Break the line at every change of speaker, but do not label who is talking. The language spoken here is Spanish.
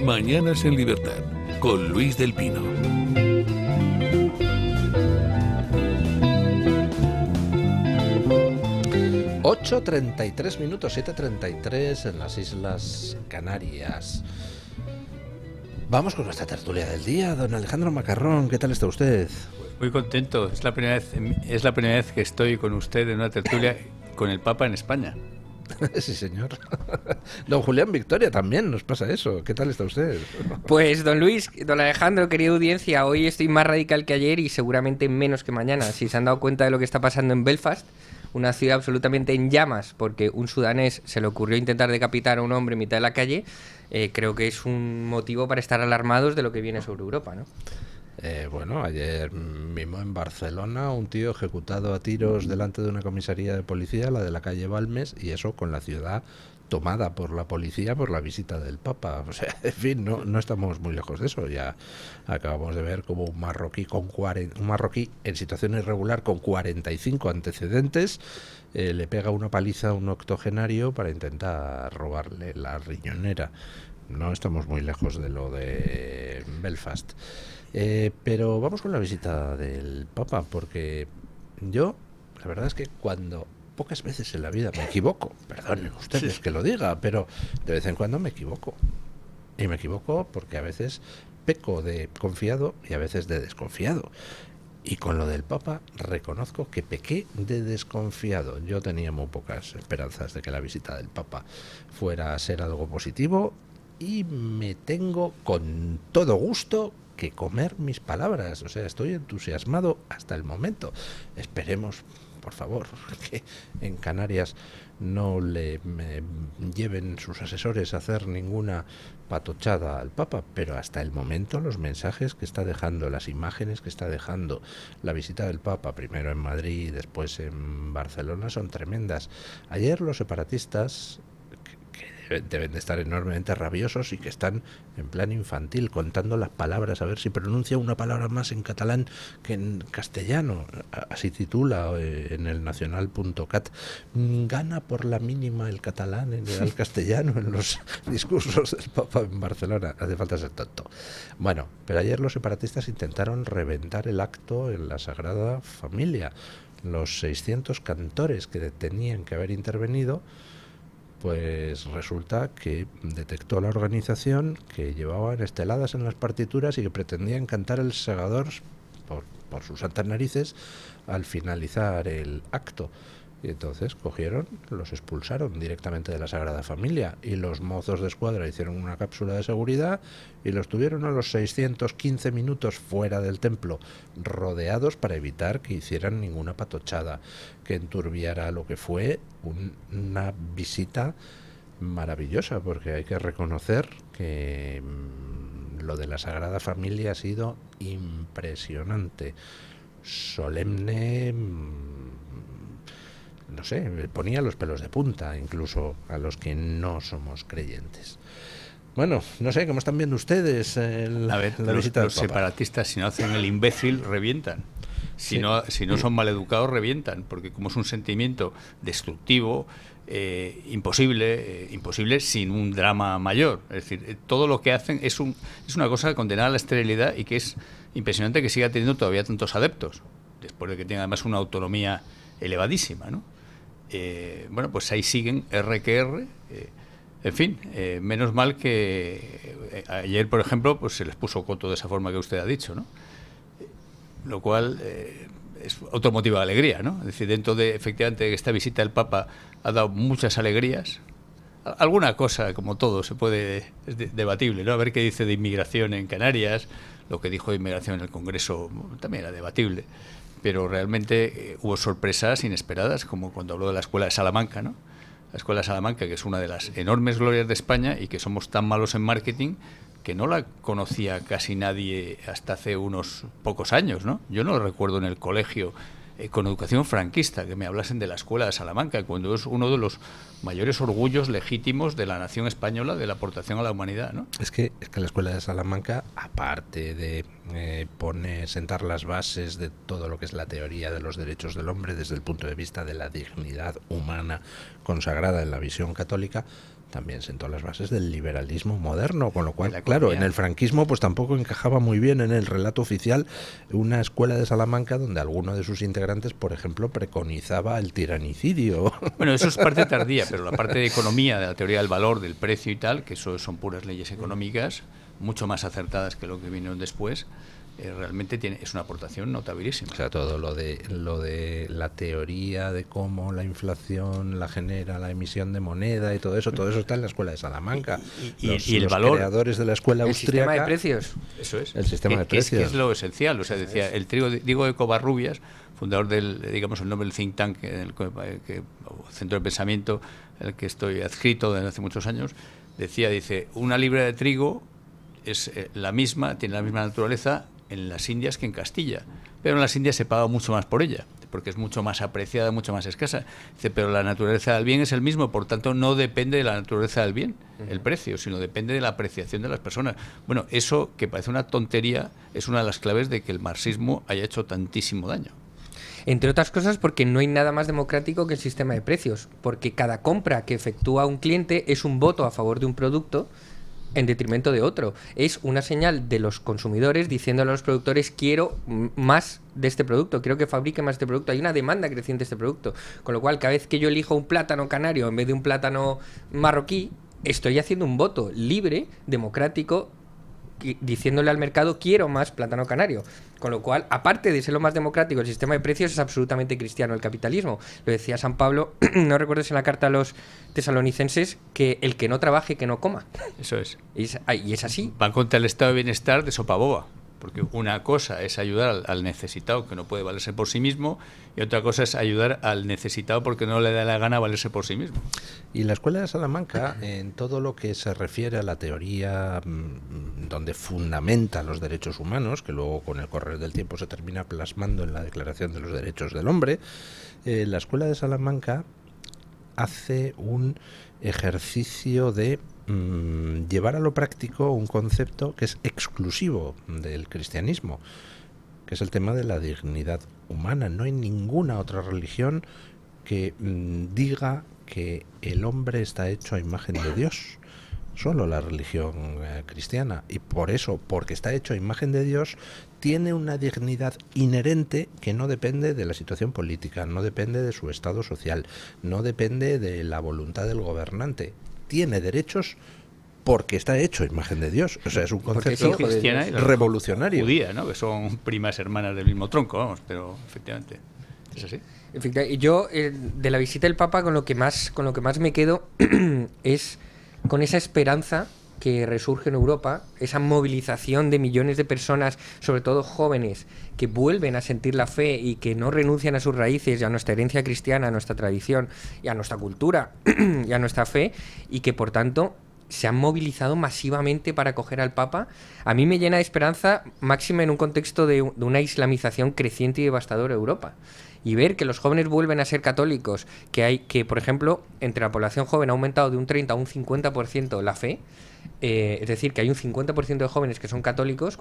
Mañanas en Libertad, con Luis del Pino.
...8:33, 7:33 en las Islas Canarias. Vamos con nuestra tertulia del día. Don Alejandro Macarrón, ¿qué tal está usted?
Muy contento, es la primera vez que estoy con usted en una tertulia con el Papa en España.
Sí, señor. Don Julián Victoria, también nos pasa eso. ¿Qué tal está usted?
Pues don Luis, don Alejandro, querida audiencia, hoy estoy más radical que ayer y seguramente menos que mañana. Si se han dado cuenta de lo que está pasando en Belfast, una ciudad absolutamente en llamas porque un sudanés se le ocurrió intentar decapitar a un hombre en mitad de la calle, creo que es un motivo para estar alarmados de lo que viene sobre Europa, ¿no?
Bueno, ayer mismo en Barcelona un tío ejecutado a tiros delante de una comisaría de policía, la de la calle Balmes, y eso con la ciudad tomada por la policía por la visita del Papa. O sea, en fin, no estamos muy lejos de eso. Ya acabamos de ver como un marroquí en situación irregular con 45 antecedentes le pega una paliza a un octogenario para intentar robarle la riñonera. No estamos muy lejos de lo de Belfast. Pero vamos con la visita del Papa, porque yo, la verdad es que pocas veces en la vida me equivoco, perdonen ustedes que lo diga, pero de vez en cuando me equivoco. Y me equivoco porque a veces peco de confiado y a veces de desconfiado. Y con lo del Papa reconozco que pequé de desconfiado. Yo tenía muy pocas esperanzas de que la visita del Papa fuera a ser algo positivo y me tengo con todo gusto que comer mis palabras. O sea, estoy entusiasmado hasta el momento. Esperemos, por favor, que en Canarias no le lleven sus asesores a hacer ninguna patochada al Papa, pero hasta el momento los mensajes que está dejando, las imágenes que está dejando la visita del Papa, primero en Madrid y después en Barcelona, son tremendas. Ayer los separatistas, deben de estar enormemente rabiosos y que están en plan infantil contando las palabras a ver si pronuncia una palabra más en catalán que en castellano, así titula en el nacional.cat. Gana por la mínima el catalán en el castellano en los discursos del Papa en Barcelona. Hace falta ser tonto. Bueno, pero ayer los separatistas intentaron reventar el acto en la Sagrada Familia. Los 600 cantores que tenían que haber intervenido, pues resulta que detectó la organización que llevaban esteladas en las partituras y que pretendían cantar el Segador por sus santas narices al finalizar el acto. Y entonces los expulsaron directamente de la Sagrada Familia y los mozos de escuadra hicieron una cápsula de seguridad y los tuvieron a los 615 minutos fuera del templo, rodeados para evitar que hicieran ninguna patochada, que enturbiara lo que fue una visita maravillosa, porque hay que reconocer que lo de la Sagrada Familia ha sido impresionante, solemne. No sé, me ponía los pelos de punta, incluso a los que no somos creyentes. Bueno, no sé, ¿cómo están viendo ustedes la visita del Papa?
Los separatistas, si no hacen el imbécil, revientan. Si no son maleducados, revientan, porque como es un sentimiento destructivo, imposible sin un drama mayor. Es decir, todo lo que hacen es una cosa condenada a la esterilidad y que es impresionante que siga teniendo todavía tantos adeptos, después de que tenga además una autonomía elevadísima, ¿no? Bueno, pues ahí siguen R que R. En fin, menos mal que ayer, por ejemplo, pues se les puso coto de esa forma que usted ha dicho, ¿no? Lo cual es otro motivo de alegría, ¿no? Es decir, dentro de, efectivamente, esta visita del Papa ha dado muchas alegrías. Alguna cosa, como todo, es debatible, ¿no? A ver qué dice de inmigración en Canarias, lo que dijo de inmigración en el Congreso también era debatible. Pero realmente hubo sorpresas inesperadas, como cuando habló de la Escuela de Salamanca, ¿no? La Escuela de Salamanca, que es una de las enormes glorias de España y que somos tan malos en marketing que no la conocía casi nadie hasta hace unos pocos años, ¿no? Yo no recuerdo en el colegio con educación franquista que me hablasen de la Escuela de Salamanca, cuando es uno de los mayores orgullos legítimos de la nación española, de la aportación a la humanidad, ¿no?
Es que la Escuela de Salamanca, aparte de sentar las bases de todo lo que es la teoría de los derechos del hombre desde el punto de vista de la dignidad humana consagrada en la visión católica, también sentó las bases del liberalismo moderno, con lo cual,
La
claro,
economía.
en el franquismo pues tampoco encajaba muy bien en el relato oficial una escuela de Salamanca donde alguno de sus integrantes, por ejemplo, preconizaba el tiranicidio.
Bueno, eso es parte tardía, pero la parte de economía, de la teoría del valor, del precio y tal, que eso son puras leyes económicas, mucho más acertadas que lo que vinieron después, realmente es una aportación notabilísima.
O sea, todo lo de la teoría de cómo la inflación la genera la emisión de moneda y todo eso está en la escuela de Salamanca.
Y
Los
el valor,
creadores de la escuela
El sistema de
austríaca.
precios.
eso es.
El sistema de
Que es
precios.
lo esencial. O sea, decía el Diego de Covarrubias, fundador del, digamos, el nombre del think tank, centro de pensamiento, el que estoy adscrito desde hace muchos años, dice, una libra de trigo es la misma, tiene la misma naturaleza en las Indias que en Castilla, pero en las Indias se paga mucho más por ella, porque es mucho más apreciada, mucho más escasa. Dice, pero la naturaleza del bien es el mismo, por tanto no depende de la naturaleza del bien, el precio, sino depende de la apreciación de las personas. Bueno, eso que parece una tontería es una de las claves de que el marxismo haya hecho tantísimo daño.
Entre otras cosas porque no hay nada más democrático que el sistema de precios, porque cada compra que efectúa un cliente es un voto a favor de un producto en detrimento de otro. Es una señal de los consumidores diciendo a los productores, quiero más de este producto, quiero que fabrique más de este producto. Hay una demanda creciente de este producto. Con lo cual, cada vez que yo elijo un plátano canario en vez de un plátano marroquí, estoy haciendo un voto libre, democrático, diciéndole al mercado, quiero más plátano canario. Con lo cual, aparte de ser lo más democrático, el sistema de precios es absolutamente cristiano, el capitalismo. Lo decía San Pablo, no recuerdo si en la carta a los tesalonicenses, que el que no trabaje, que no coma.
Eso es.
Y es así.
Van contra el estado de bienestar de sopa boba, porque una cosa es ayudar al necesitado que no puede valerse por sí mismo, y otra cosa es ayudar al necesitado porque no le da la gana valerse por sí mismo.
Y la Escuela de Salamanca, en todo lo que se refiere a la teoría donde fundamenta los derechos humanos, que luego con el correr del tiempo se termina plasmando en la Declaración de los Derechos del Hombre, la Escuela de Salamanca hace un ejercicio de llevar a lo práctico un concepto que es exclusivo del cristianismo, que es el tema de la dignidad humana. No hay ninguna otra religión que diga que el hombre está hecho a imagen de Dios. Solo la religión cristiana. Y por eso, porque está hecho a imagen de Dios, tiene una dignidad inherente que no depende de la situación política, no depende de su estado social, no depende de la voluntad del gobernante. Tiene derechos porque está hecho a imagen de Dios. O sea, es un concepto
Cristiana y la
revolucionario.
Judía, ¿no? Que son primas hermanas del mismo tronco, vamos, pero efectivamente es así.
Y yo, de la visita del Papa, con lo que más me quedo es con esa esperanza que resurge en Europa, esa movilización de millones de personas, sobre todo jóvenes, que vuelven a sentir la fe y que no renuncian a sus raíces y a nuestra herencia cristiana, a nuestra tradición y a nuestra cultura y a nuestra fe, y que por tanto se han movilizado masivamente para acoger al Papa. A mí me llena de esperanza, máxima en un contexto de una islamización creciente y devastadora de Europa. Y ver que los jóvenes vuelven a ser católicos, que por ejemplo, entre la población joven ha aumentado de un 30 a un 50% la fe, es decir, que hay un 50% de jóvenes que son católicos.